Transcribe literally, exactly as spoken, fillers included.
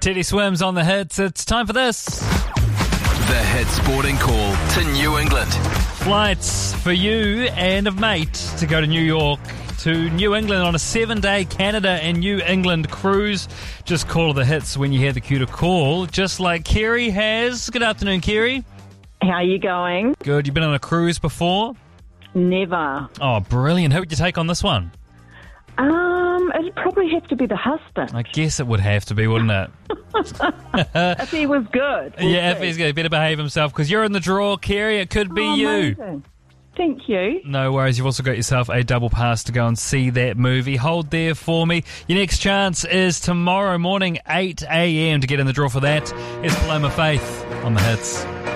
Teddy Swims on the hits. It's time for this. The Hit Sporting Call to New England. Flights for you and a mate to go to New York to New England on a seven-day Canada and New England cruise. Just call the hits when you hear the cue to call, just like Kerry has. Good afternoon, Kerry. How are you going? Good. You've been on a cruise before? Never. Oh, brilliant. Who would you take on this one? Um, it'd probably have to be the husband. I guess it would have to be, wouldn't it? If he was good. We'll yeah, if see. he's going to better behave himself, because you're in the draw, Kerry. It could be Oh, you. amazing. Thank you. No worries. You've also got yourself a double pass to go and see that movie. Hold there for me. Your next chance is tomorrow morning, eight a.m. to get in the draw for that. It's Paloma Faith on the hits.